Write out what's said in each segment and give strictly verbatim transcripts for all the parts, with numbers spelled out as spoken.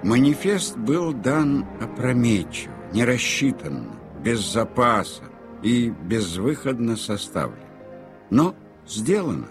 Манифест был дан опрометчиво, нерассчитанно, без запаса и безвыходно составлен. Но сделано.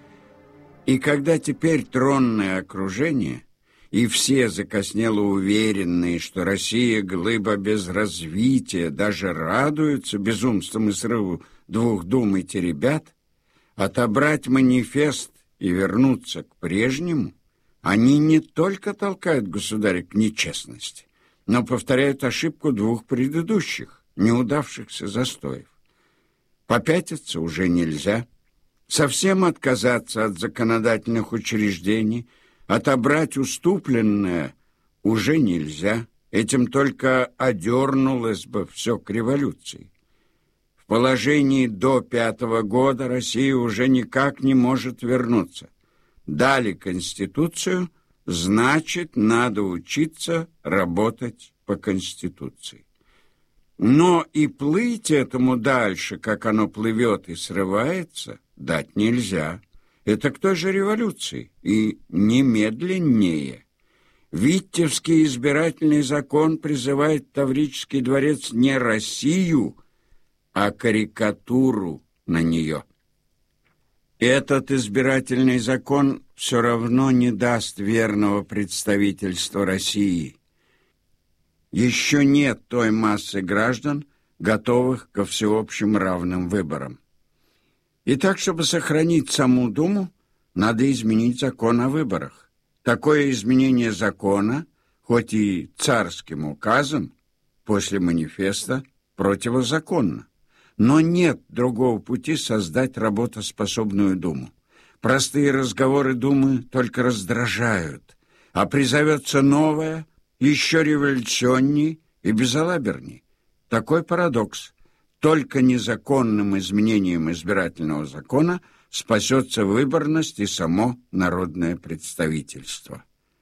И когда теперь тронное окружение и все закоснело уверенные, что Россия глыба без развития, даже радуются безумствам и срыву двух дум и теребят, отобрать манифест и вернуться к прежнему, они не только толкают государя к нечестности, но повторяют ошибку двух предыдущих, неудавшихся застоев. Попятиться уже нельзя, совсем отказаться от законодательных учреждений, отобрать уступленное уже нельзя, этим только одернулось бы все к революции. В положении до пятого года Россия уже никак не может вернуться. Дали Конституцию, значит, надо учиться работать по Конституции. Но и плыть этому дальше, как оно плывет и срывается, дать нельзя. Это к той же революции, и немедленнее. Виттевский избирательный закон призывает Таврический дворец не Россию, а карикатуру на нее. Этот избирательный закон все равно не даст верного представительства России. Еще нет той массы граждан, готовых ко всеобщим равным выборам. И так, чтобы сохранить саму Думу, надо изменить закон о выборах. Такое изменение закона, хоть и царским указом, после манифеста, противозаконно. Но нет другого пути создать работоспособную Думу. Простые разговоры Думы только раздражают, а призовется новое, еще революционней и безалаберней. Такой парадокс. Только незаконным изменением избирательного закона спасется выборность и само народное представительство.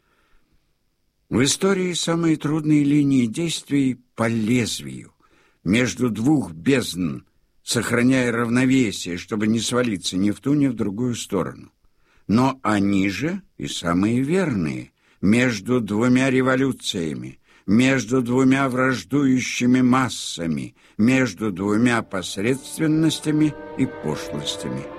В истории самые трудные линии действий по лезвию, между двух бездн, сохраняя равновесие, чтобы не свалиться ни в ту, ни в другую сторону. Но они же и самые верные, между двумя революциями, между двумя враждующими массами, между двумя посредственностями и пошлостями.